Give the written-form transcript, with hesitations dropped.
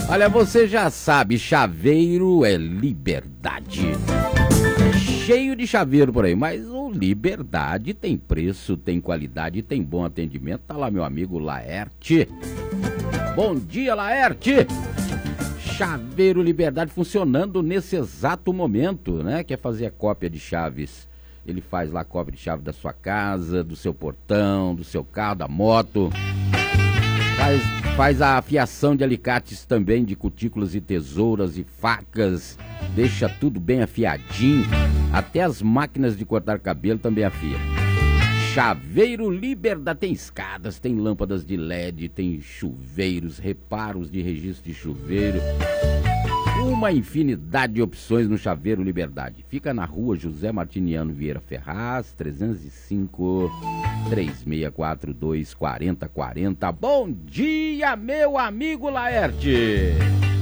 Olha, você já sabe, chaveiro é liberdade. Cheio de chaveiro por aí, mas o Liberdade tem preço, tem qualidade, tem bom atendimento. Tá lá meu amigo Laerte. Bom dia, Laerte. Chaveiro Liberdade funcionando nesse exato momento, né? Quer fazer a cópia de chaves? Ele faz lá a cópia de chave da sua casa, do seu portão, do seu carro, da moto. Faz a afiação de alicates também, de cutículas e tesouras e facas. Deixa tudo bem afiadinho. Até as máquinas de cortar cabelo também afia. Chaveiro Liberdade. Tem escadas, tem lâmpadas de LED, tem chuveiros, reparos de registro de chuveiro. Uma infinidade de opções no Chaveiro Liberdade. Fica na rua José Martiniano Vieira Ferraz, 305 3642 4040. Bom dia, meu amigo Laerte!